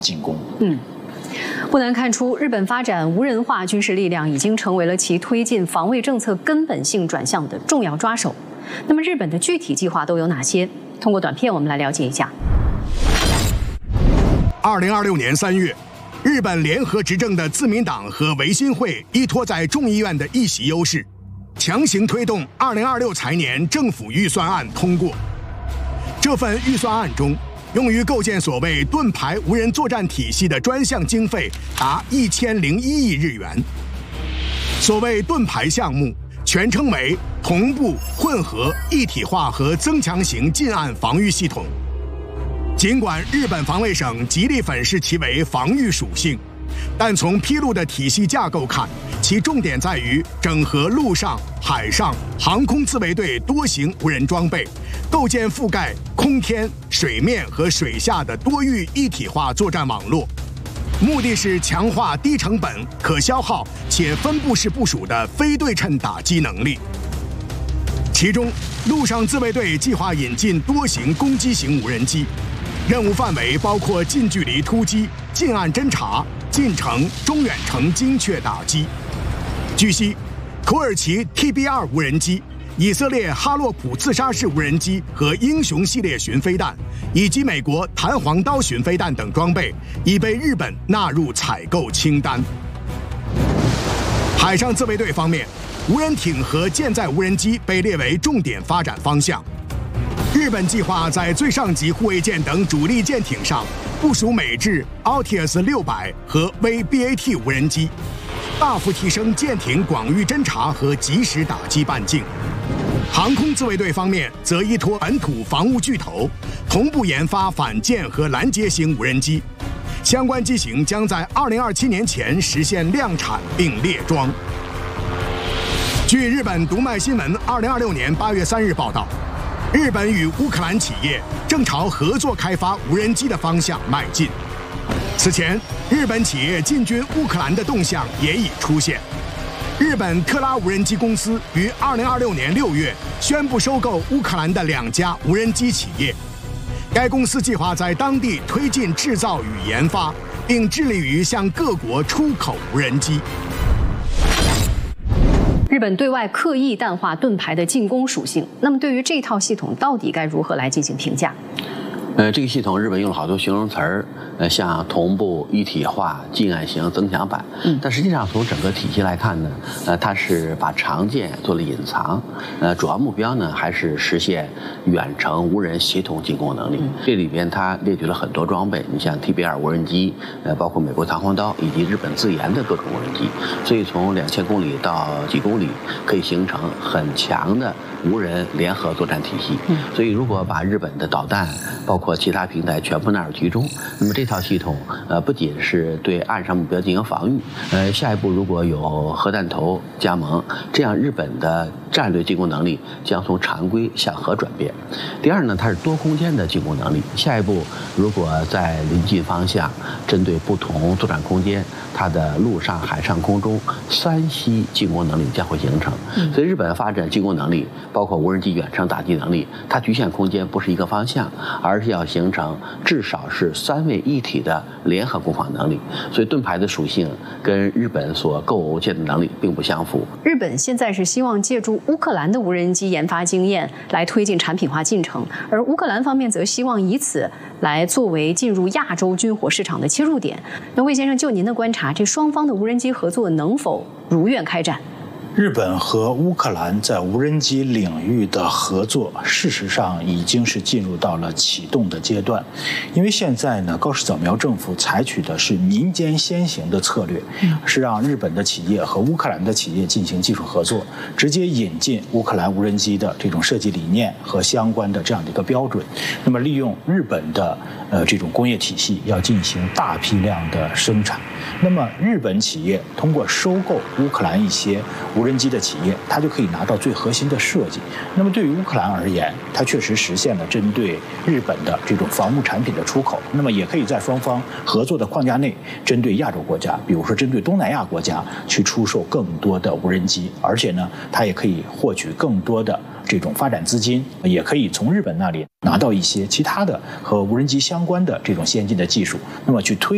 进攻。 不难看出，日本发展无人化军事力量已经成为了其推进防卫政策根本性转向的重要抓手。那么，日本的具体计划都有哪些？通过短片，我们来了解一下。 2026年3月，日本联合执政的自民党和维新会依托在众议院的一席优势，强行推动2026财年政府预算案通过。这份预算案中，用于构建所谓盾牌无人作战体系的专项经费达1001亿日元。所谓盾牌项目，全称为同步、混合、一体化和增强型近岸防御系统。尽管日本防卫省极力粉饰其为防御属性，但从披露的体系架构看，其重点在于整合陆上、海上、航空自卫队多型无人装备，构建覆盖空天、水面和水下的多域一体化作战网络，目的是强化低成本、可消耗且分布式部署的非对称打击能力。其中，陆上自卫队计划引进多型攻击型无人机，任务范围包括近距离突击、近岸侦察、近程、中远程精确打击。据悉，土耳其 TB2 无人机、以色列哈洛普自杀式无人机和英雄系列巡飞弹，以及美国弹簧刀巡飞弹等装备已被日本纳入采购清单。海上自卫队方面，无人艇和舰载无人机被列为重点发展方向。日本计划在最上级护卫舰等主力舰艇上部署美制 Altius 600和 VBAT 无人机，大幅提升舰艇广域侦察和即时打击半径。航空自卫队方面则依托本土防务巨头，同步研发反舰和拦截型无人机，相关机型将在2027年前实现量产并列装。据日本读卖新闻2026年8月3日报道，日本与乌克兰企业正朝合作开发无人机的方向迈进。此前，日本企业进军乌克兰的动向也已出现。日本特拉无人机公司于2026年6月宣布收购乌克兰的2家无人机企业。该公司计划在当地推进制造与研发，并致力于向各国出口无人机。 日本对外刻意淡化盾牌的进攻属性，那么对于这套系统到底该如何来进行评价？ 这个系统日本用了好多形容词儿，像同步、一体化、近岸型、增强版。但实际上从整个体系来看呢，它是把常见做了隐藏，主要目标呢还是实现远程无人协同进攻能力。这里边它列举了很多装备，你像 TB2 无人机，包括美国弹簧刀以及日本自研的各种无人机，所以从2000公里到几公里可以形成很强的无人联合作战体系。所以如果把日本的导弹包括其他平台全部纳入其中，那么这套系统不仅是对岸上目标进行防御，下一步如果有核弹头加盟，这样日本的战略进攻能力将从常规向核转变。第二呢，它是多空间的进攻能力，下一步如果在临近方向针对不同作战空间，它的陆上、海上、空中3栖进攻能力将会形成。所以日本发展进攻能力，包括无人机远程打击能力，它局限空间不是一个方向，而是要形成至少是3位一体的联合攻防能力。所以盾牌的属性跟日本所构建的能力并不相符。 日本现在是希望借助乌克兰的无人机研发经验来推进产品化进程，而乌克兰方面则希望以此来作为进入亚洲军火市场的切入点。那魏先生，就您的观察，这双方的无人机合作能否如愿开展？ 日本和乌克兰在无人机领域的合作，事实上已经是进入到了启动的阶段。因为现在呢，高市早苗政府采取的是民间先行的策略，是让日本的企业和乌克兰的企业进行技术合作，直接引进乌克兰无人机的这种设计理念和相关的这样的一个标准。那么，利用日本的这种工业体系，要进行大批量的生产。那么，日本企业通过收购乌克兰一些无人机的企业，它就可以拿到最核心的设计。那么对于乌克兰而言，它确实实现了针对日本的这种防务产品的出口。那么也可以在双方合作的框架内，针对亚洲国家，比如说针对东南亚国家，去出售更多的无人机。而且呢，它也可以获取更多的这种发展资金，也可以从日本那里拿到一些其他的和无人机相关的这种先进的技术，那么去推